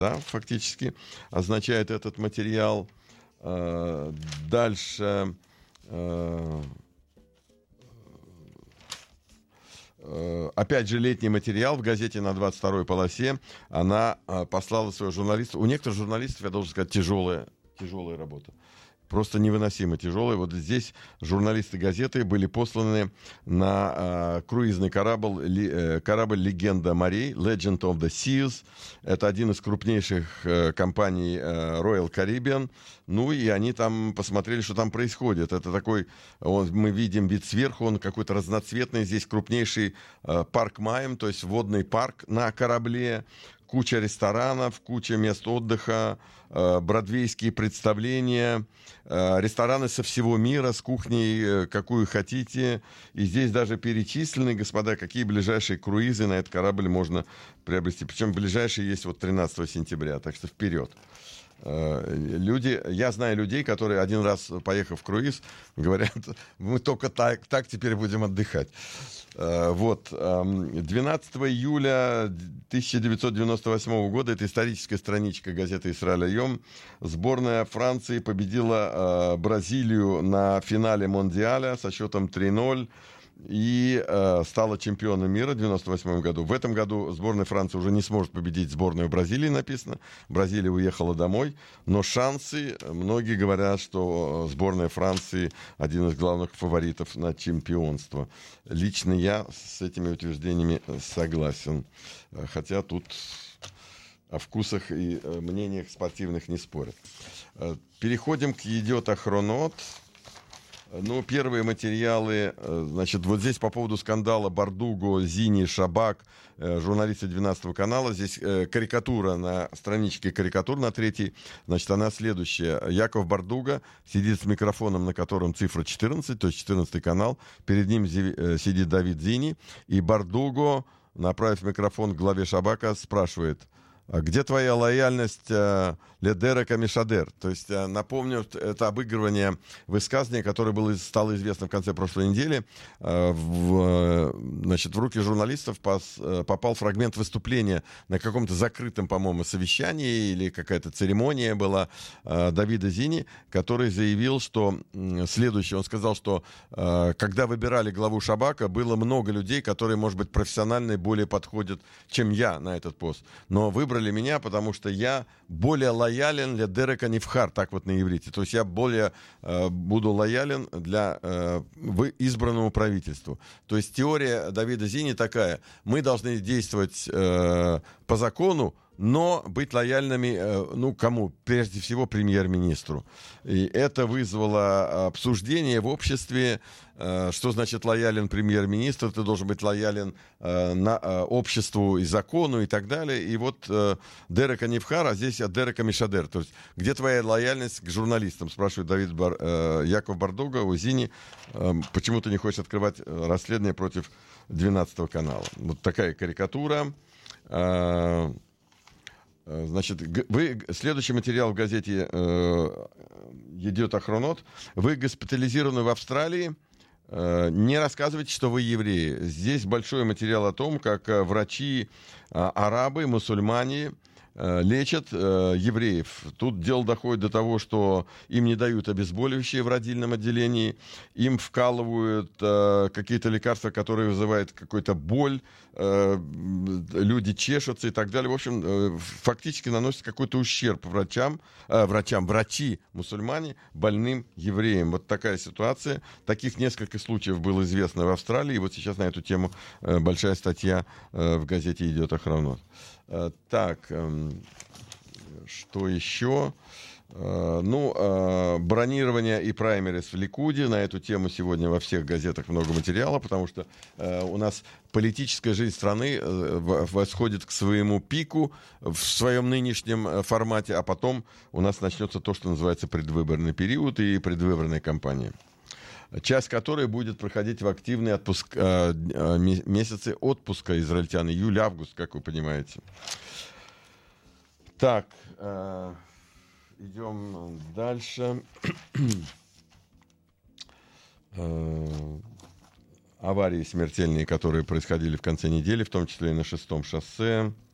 да, фактически означает этот материал. Дальше опять же летний материал в газете на 22-й полосе. Она послала своего журналиста. У некоторых журналистов, я должен сказать, тяжелая работа. Просто невыносимо тяжелые. Вот здесь журналисты газеты были посланы на круизный корабль «Легенда морей», Legend of the Seas. Это один из крупнейших компаний Royal Caribbean. Ну и они там посмотрели, что там происходит. Это такой, мы видим вид сверху, он какой-то разноцветный. Здесь крупнейший парк Майм, то есть водный парк на корабле. Куча ресторанов, куча мест отдыха, бродвейские представления, рестораны со всего мира, с кухней, какую хотите. И здесь даже перечислены, господа, какие ближайшие круизы на этот корабль можно приобрести. Причем ближайшие есть вот 13 сентября, так что вперед. Я знаю людей, которые один раз, поехав в круиз, говорят, мы только так теперь будем отдыхать. Вот. 12 июля 1998 года, это историческая страничка газеты «Исраэль Айом», сборная Франции победила Бразилию на финале Мондиаля со счетом 3-0. И стала чемпионом мира в 1998 году. В этом году сборная Франции уже не сможет победить сборную Бразилии, написано. Бразилия уехала домой. Но шансы, многие говорят, что сборная Франции один из главных фаворитов на чемпионство. Лично я с этими утверждениями согласен. Хотя тут о вкусах и мнениях спортивных не спорят. Переходим к «Йедиот Ахронот». Ну, первые материалы, значит, вот здесь по поводу скандала Бардуго, Зини, Шабак, журналисты 12 канала. Здесь карикатура на страничке, карикатур на 3-й. Значит, она следующая. Яков Бардуго сидит с микрофоном, на котором цифра 14, то есть 14 канал. Перед ним сидит Давид Зини. И Бардуго, направив микрофон к главе Шабака, спрашивает: где твоя лояльность Ледерека Мишадер? То есть, напомню, это обыгрывание высказывания, которое стало известно в конце прошлой недели. В руки журналистов попал фрагмент выступления на каком-то закрытом, по-моему, совещании или какая-то церемония была Давида Зини, который заявил, что следующее. Он сказал, что когда выбирали главу Шабака, было много людей, которые, может быть, профессионально более подходят, чем я на этот пост. Но выбрали меня, потому что я более лоялен для Дерека Невхар, так вот на иврите. То есть я более буду лоялен для избранному правительству. То есть теория Давида Зини такая: мы должны действовать по закону, но быть лояльными, кому? Прежде всего, премьер-министру. И это вызвало обсуждение в обществе, что значит лоялен премьер-министр. Ты должен быть лоялен обществу и закону и так далее. И вот Дерека Невхар, а здесь Дерека Мишадер. То есть где твоя лояльность к журналистам? Спрашивает Яков Бардуго у Зини. Почему ты не хочешь открывать расследование против 12 канала? Вот такая карикатура. Значит, следующий материал в газете «Йедиот Ахронот». Вы госпитализированы в Австралии. Не рассказывайте, что вы евреи. Здесь большой материал о том, как врачи арабы, мусульмане лечат евреев. Тут дело доходит до того, что им не дают обезболивающие в родильном отделении, им вкалывают какие-то лекарства, которые вызывают какую-то боль, люди чешутся и так далее. В общем, фактически наносят какой-то ущерб врачи мусульмане, больным евреям. Вот такая ситуация. Таких несколько случаев было известно в Австралии. И вот сейчас на эту тему большая статья в газете «Йедиот Ахронот». Так, что еще? Бронирование и праймерис в Ликуде. На эту тему сегодня во всех газетах много материала, потому что у нас политическая жизнь страны восходит к своему пику в своем нынешнем формате, а потом у нас начнется то, что называется предвыборный период и предвыборная кампания, часть которой будет проходить в активные месяцы отпуска израильтян, июль-август, как вы понимаете. Так, идем дальше. Аварии смертельные, которые происходили в конце недели, в том числе и на 6-м шоссе.